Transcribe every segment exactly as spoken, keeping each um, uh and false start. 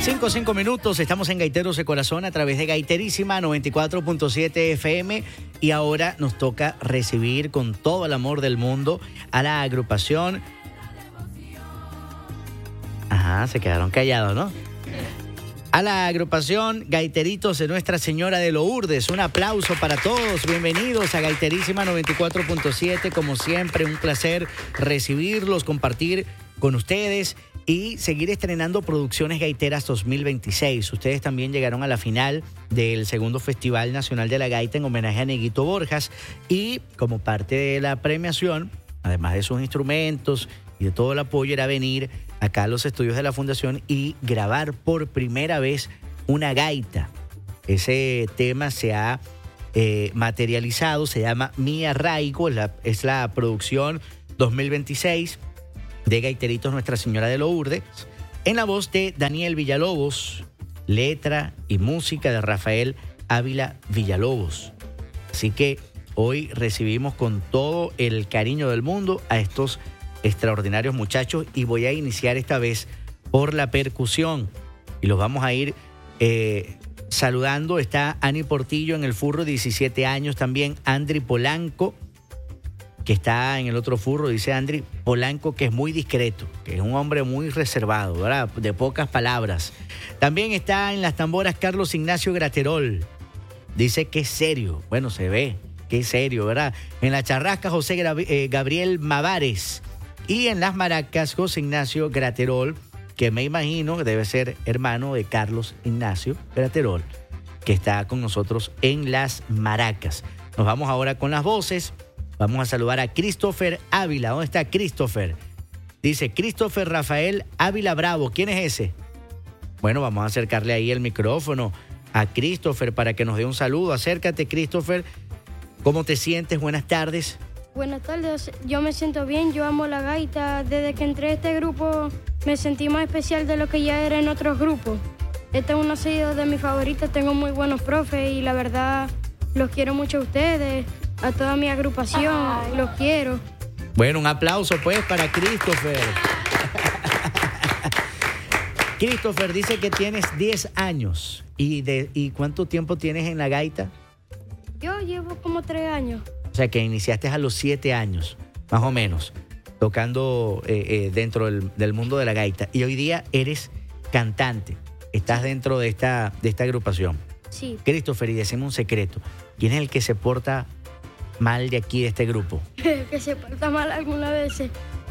Cinco, cinco minutos, estamos en Gaiteros de Corazón a través de Gaiterísima noventa y cuatro punto siete F M y ahora nos toca recibir con todo el amor del mundo a la agrupación. Ajá, se quedaron callados, ¿no? A la agrupación Gaiteritos de Nuestra Señora de Lourdes. Un aplauso para todos. Bienvenidos a Gaiterísima noventa y cuatro punto siete. Como siempre, un placer recibirlos, compartir con ustedes y seguir estrenando Producciones Gaiteras dos mil veintiséis. Ustedes también llegaron a la final del segundo Festival Nacional de la Gaita en homenaje a Neguito Borjas y como parte de la premiación, además de sus instrumentos y de todo el apoyo, era venir acá a los estudios de la Fundación y grabar por primera vez una gaita. Ese tema se ha eh, materializado, se llama Mi Arraigo, es la, es la producción dos mil veintiséis de Gaiteritos Nuestra Señora de Lourdes, en la voz de Daniel Villalobos, letra y música de Rafael Ávila Villalobos. Así que hoy recibimos con todo el cariño del mundo a estos extraordinarios muchachos y voy a iniciar esta vez por la percusión y los vamos a ir eh, saludando. Está Ani Portillo en el furro, diecisiete años, también Andri Polanco, que está en el otro furro, dice Andri Polanco, que es muy discreto, que es un hombre muy reservado, ¿verdad? De pocas palabras. También está en las tamboras Carlos Ignacio Graterol, dice que es serio, bueno, se ve que es serio, ¿verdad? En la charrasca José Gra- eh, Gabriel Mavares. Y en las maracas, José Ignacio Graterol, que me imagino que debe ser hermano de Carlos Ignacio Graterol, que está con nosotros en las maracas. Nos vamos ahora con las voces. Vamos a saludar a Christopher Ávila. ¿Dónde está Christopher? Dice Christopher Rafael Ávila Bravo. ¿Quién es ese? Bueno, vamos a acercarle ahí el micrófono a Christopher para que nos dé un saludo. Acércate, Christopher. ¿Cómo te sientes? Buenas tardes. Buenas tardes, yo me siento bien, yo amo la gaita. Desde que entré a este grupo me sentí más especial de lo que ya era en otros grupos. Este es uno de mis favoritos, tengo muy buenos profes y la verdad los quiero mucho a ustedes, a toda mi agrupación, Ay. los quiero. Bueno, un aplauso pues para Christopher. Christopher dice que tienes diez años. ¿Y, de, ¿Y cuánto tiempo tienes en la gaita? Yo llevo como tres años. O sea, que iniciaste a los siete años, más o menos, tocando eh, eh, dentro del, del mundo de la gaita. Y hoy día eres cantante, estás dentro de esta, de esta agrupación. Sí. Christopher, y decime un secreto. ¿Quién es el que se porta mal de aquí, de este grupo? Que se porta mal algunas veces.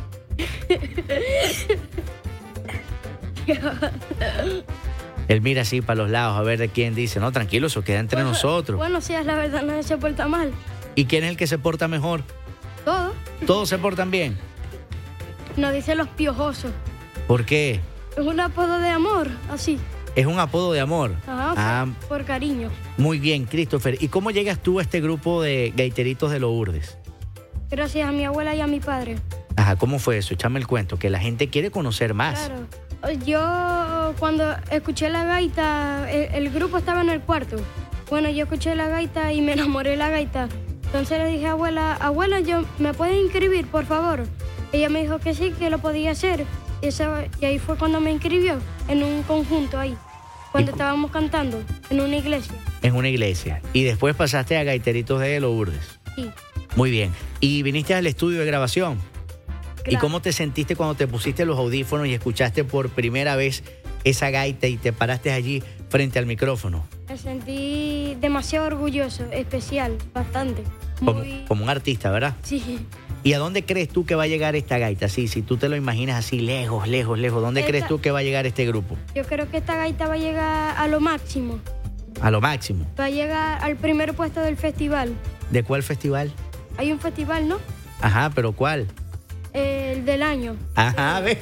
Él mira así para los lados a ver de quién dice. No, tranquilo, eso queda entre bueno, nosotros. Bueno, sí, es la verdad, nadie se porta mal. ¿Y quién es el que se porta mejor? Todos. ¿Todos se portan bien? Nos dicen los piojosos. ¿Por qué? Es un apodo de amor, así. Es un apodo de amor. Ajá, ah, por, por cariño. Muy bien, Christopher. ¿Y cómo llegas tú a este grupo de Gaiteritos de Lourdes? Gracias a mi abuela y a mi padre. Ajá, ¿cómo fue eso? Échame el cuento, que la gente quiere conocer más. Claro. Yo cuando escuché la gaita, el, el grupo estaba en el cuarto. Bueno, yo escuché la gaita y me enamoré de la gaita. Entonces le dije a abuela, abuela, yo, ¿me puedes inscribir, por favor? Ella me dijo que sí, que lo podía hacer. Y, eso, y ahí fue cuando me inscribió, en un conjunto ahí, cuando y, estábamos cantando, en una iglesia. En una iglesia. Y después pasaste a Gaiteritos de Lourdes. Sí. Muy bien. ¿Y viniste al estudio de grabación? Claro. ¿Y cómo te sentiste cuando te pusiste los audífonos y escuchaste por primera vez esa gaita y te paraste allí frente al micrófono? Me sentí demasiado orgulloso, especial, bastante. Como, Muy... como un artista, ¿verdad? Sí. ¿Y a dónde crees tú que va a llegar esta gaita? Sí, si tú te lo imaginas así lejos, lejos, lejos, ¿dónde esta... crees tú que va a llegar este grupo? Yo creo que esta gaita va a llegar a lo máximo. ¿A lo máximo? Va a llegar al primer puesto del festival. ¿De cuál festival? Hay un festival, ¿no? Ajá, ¿pero cuál? El del año. Ajá, ve.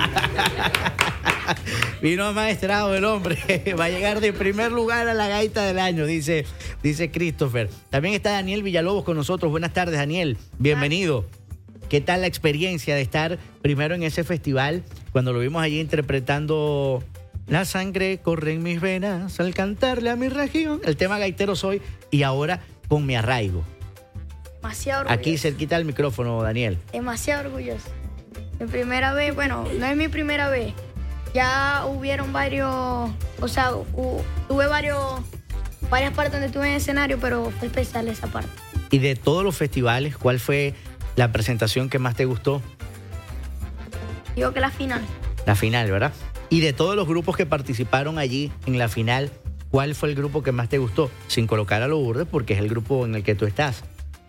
Vino amaestrado el hombre. Va a llegar de primer lugar a la gaita del año, dice, dice Christopher. También está Daniel Villalobos con nosotros. Buenas tardes, Daniel. Bienvenido. ¿Qué tal la experiencia de estar primero en ese festival? Cuando lo vimos allí interpretando La sangre corre en mis venas al cantarle a mi región. El tema gaitero soy y ahora con Mi Arraigo. Demasiado orgulloso. Aquí cerquita del micrófono, Daniel. Demasiado orgulloso. Mi primera vez, bueno, no es mi primera vez. Ya hubieron varios, o sea, hu- tuve varios, varias partes donde estuve en el escenario, pero fue especial esa parte. Y de todos los festivales, ¿cuál fue la presentación que más te gustó? Digo que la final. La final, ¿verdad? Y de todos los grupos que participaron allí en la final, ¿cuál fue el grupo que más te gustó? Sin colocar a Lourdes, porque es el grupo en el que tú estás.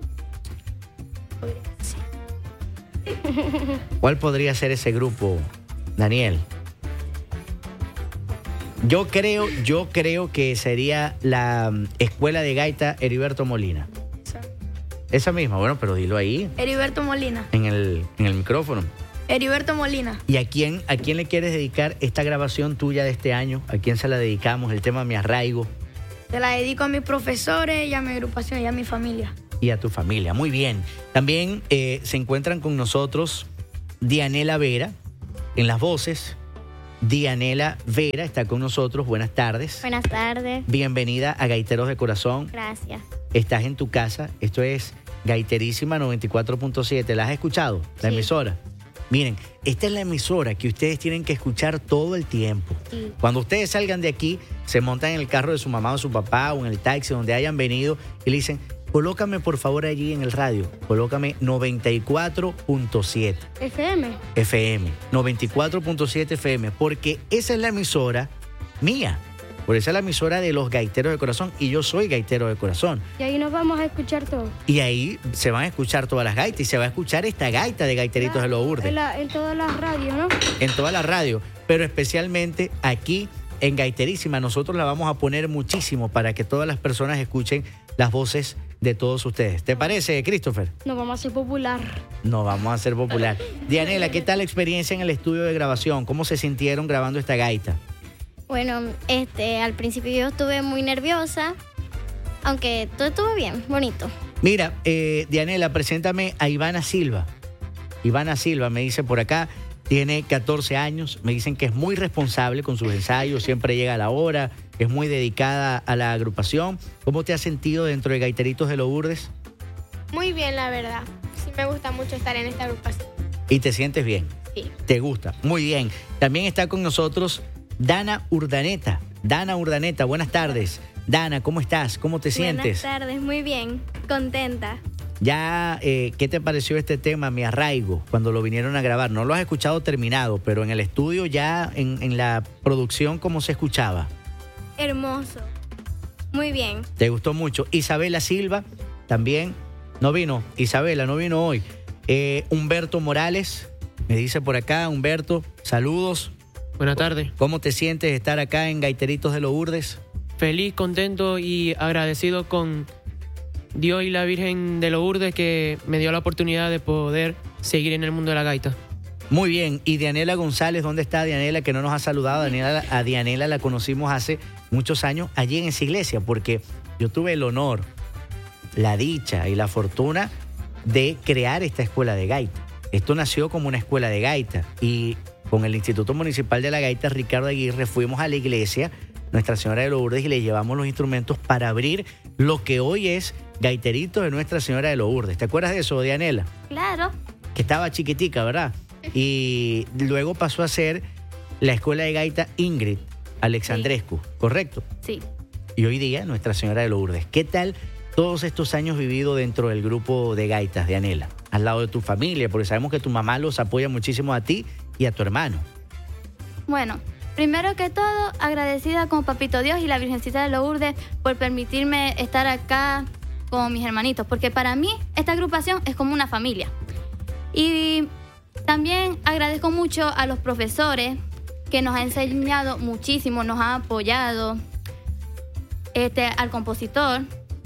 Sí. ¿Cuál podría ser ese grupo, Daniel? Yo creo, yo creo que sería la um, Escuela de Gaita Heriberto Molina. Esa misma, bueno, pero dilo ahí, Heriberto Molina. en el, en el micrófono. Heriberto Molina. ¿Y a quién, a quién le quieres dedicar esta grabación tuya de este año? ¿A quién se la dedicamos? El tema Me Arraigo. Se la dedico a mis profesores y a mi agrupación y a mi familia. Y a tu familia. Muy bien. También eh, se encuentran con nosotros Dianela Vera en las voces. Dianela Vera está con nosotros. Buenas tardes. Buenas tardes. Bienvenida a Gaiteros de Corazón. Gracias. Estás en tu casa. Esto es Gaiterísima noventa y cuatro punto siete. ¿La has escuchado? La Sí. emisora. Miren, esta es la emisora que ustedes tienen que escuchar todo el tiempo. Sí. Cuando ustedes salgan de aquí, se montan en el carro de su mamá o su papá o en el taxi donde hayan venido y le dicen, colócame por favor allí en el radio, colócame noventa y cuatro punto siete F M. F M, noventa y cuatro punto siete F M, porque esa es la emisora mía, por esa es la emisora de los Gaiteros de Corazón y yo soy gaitero de corazón. Y ahí nos vamos a escuchar todo. Y ahí se van a escuchar todas las gaitas y se va a escuchar esta gaita de Gaiteritos de Lourdes. En, la- en todas las radios, ¿no? En toda la radio, pero especialmente aquí en Gaiterísima. Nosotros la vamos a poner muchísimo para que todas las personas escuchen las voces de todos ustedes. ¿Te parece, Christopher? Nos vamos a hacer popular. No vamos a hacer popular. Dianela, ¿qué tal la experiencia en el estudio de grabación? ¿Cómo se sintieron grabando esta gaita? Bueno, este, al principio yo estuve muy nerviosa, aunque todo estuvo bien, bonito. Mira, eh, Dianela, preséntame a Ivana Silva. Ivana Silva me dice por acá, tiene catorce años, me dicen que es muy responsable con sus ensayos, siempre llega a la hora, es muy dedicada a la agrupación. ¿Cómo te has sentido dentro de Gaiteritos de Lourdes? Muy bien, la verdad. Sí me gusta mucho estar en esta agrupación. ¿Y te sientes bien? Sí. ¿Te gusta? Muy bien. También está con nosotros Dana Urdaneta. Dana Urdaneta, buenas tardes. Dana, ¿cómo estás? ¿Cómo te sientes? Buenas tardes, muy bien, contenta. Ya, eh, ¿qué te pareció este tema, Me Arraigo, cuando lo vinieron a grabar? No lo has escuchado terminado, pero en el estudio ya, en, en la producción, ¿cómo se escuchaba? Hermoso, muy bien. ¿Te gustó mucho? Isabela Silva también no vino. Isabela no vino hoy. Eh, Humberto Morales, me dice por acá, Humberto, saludos. Buenas tardes. ¿Cómo te sientes estar acá en Gaiteritos de Lourdes? Feliz, contento y agradecido con Dios y la Virgen de Lourdes que me dio la oportunidad de poder seguir en el mundo de la gaita. Muy bien. ¿Y Dianela González? ¿Dónde está Dianela? Que no nos ha saludado. Dianela, a Dianela la conocimos hace muchos años allí en esa iglesia, porque yo tuve el honor, la dicha y la fortuna de crear esta escuela de gaita. Esto nació como una escuela de gaita y con el Instituto Municipal de la Gaita Ricardo Aguirre fuimos a la iglesia Nuestra Señora de Lourdes y le llevamos los instrumentos para abrir lo que hoy es Gaiteritos de Nuestra Señora de Lourdes. ¿Te acuerdas de eso, Dianela? Claro, Que estaba chiquitica, ¿verdad? Y luego pasó a ser la escuela de gaita Ingrid Alexandrescu, ¿correcto? sí. Y hoy día Nuestra Señora de Lourdes. ¿Qué tal todos estos años vividos dentro del grupo de gaitas, Dianela? Al lado de tu familia, porque sabemos que tu mamá los apoya muchísimo a ti y a tu hermano. Bueno, primero que todo, agradecida con Papito Dios y la Virgencita de Lourdes por permitirme estar acá con mis hermanitos, porque para mí esta agrupación es como una familia. Y también agradezco mucho a los profesores que nos han enseñado muchísimo, nos han apoyado, este, al compositor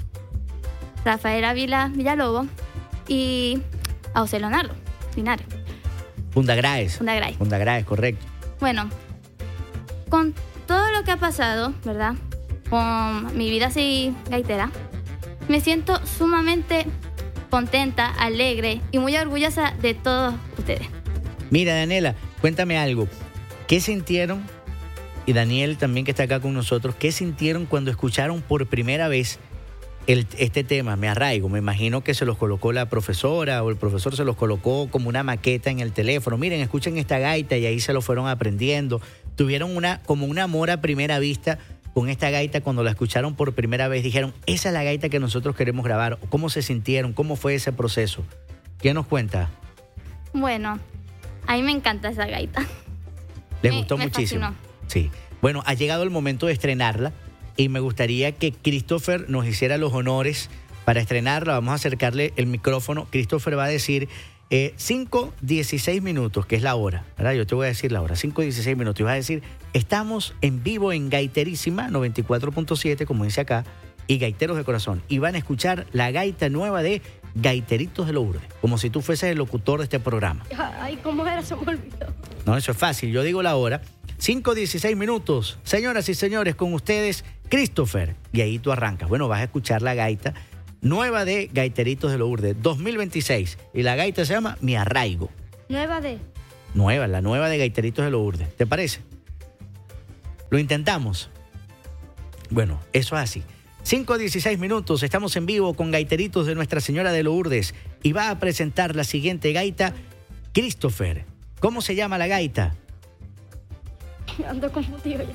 Rafael Ávila Villalobos y a José Leonardo Linares. Fundagraes. Fundagraes. Fundagraes, correcto. Bueno, con todo lo que ha pasado, ¿verdad? Con mi vida así gaitera, me siento sumamente contenta, alegre y muy orgullosa de todos ustedes. Mira, Dianela, cuéntame algo. ¿Qué sintieron? Y Daniel también que está acá con nosotros, ¿qué sintieron cuando escucharon por primera vez el, este tema, Me Arraigo. Me imagino que se los colocó la profesora o el profesor se los colocó como una maqueta en el teléfono. Miren, escuchen esta gaita y ahí se lo fueron aprendiendo. Tuvieron una como un amor a primera vista con esta gaita cuando la escucharon por primera vez. Dijeron, esa es la gaita que nosotros queremos grabar. ¿Cómo se sintieron? ¿Cómo fue ese proceso? ¿Qué nos cuenta? Bueno, a mí me encanta esa gaita. Les Me- gustó me muchísimo. fascinó. Sí. Bueno, ha llegado el momento de estrenarla y me gustaría que Christopher nos hiciera los honores para estrenarla. Vamos a acercarle el micrófono. Christopher va a decir eh, cinco dieciséis minutos, que es la hora, ¿verdad? Yo te voy a decir la hora, cinco dieciséis minutos. Y vas a decir, estamos en vivo en Gaiterísima noventa y cuatro punto siete, como dice acá, y Gaiteros de Corazón. Y van a escuchar la gaita nueva de Gaiteritos de Lourdes, como si tú fueses el locutor de este programa. Ay, ¿cómo era? Se me olvidó. No, eso es fácil. Yo digo la hora. cinco dieciséis minutos. Señoras y señores, con ustedes, Christopher. Y ahí tú arrancas. Bueno, vas a escuchar la gaita nueva de Gaiteritos de Lourdes, dos mil veintiséis. Y la gaita se llama Mi Arraigo. Nueva de. Nueva, la nueva de Gaiteritos de Lourdes. ¿Te parece? ¿Lo intentamos? Bueno, eso es así. cinco dieciséis minutos. Estamos en vivo con Gaiteritos de Nuestra Señora de Lourdes. Y va a presentar la siguiente gaita, Christopher. ¿Cómo se llama la gaita? Ando confundido ya.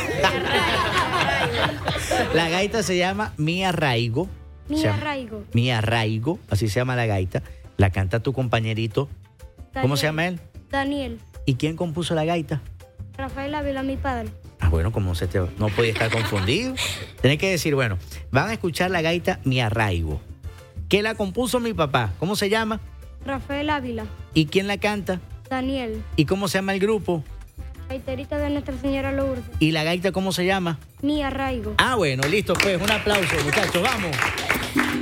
La gaita se llama Mi Arraigo. Mi Se llama arraigo. Mi Arraigo, así se llama la gaita. La canta tu compañerito. ¿Cómo se llama él? Daniel. ¿Y quién compuso la gaita? Rafael Ávila, mi padre. Ah, bueno, como se te... no podía estar confundido. Tenés que decir, bueno, van a escuchar la gaita Mi Arraigo. ¿Qué la compuso mi papá? ¿Cómo se llama? Rafael Ávila. ¿Y quién la canta? Daniel. ¿Y cómo se llama el grupo? Gaiterita de Nuestra Señora Lourdes. ¿Y la gaita cómo se llama? Mi arraigo. Ah, bueno, listo, pues, un aplauso, muchachos, vamos.